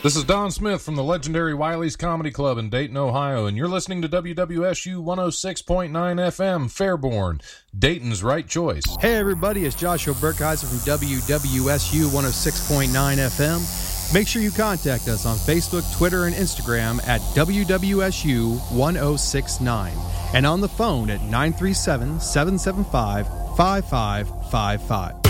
This is Don Smith from the legendary Wiley's Comedy Club in Dayton, Ohio, and you're listening to WWSU 106.9 FM, Fairborn, Dayton's right choice. Hey everybody, it's Joshua Burkheiser from WWSU 106.9 FM. Make sure you contact us on Facebook, Twitter, and Instagram at WWSU 1069 and on the phone at 937-775-5555.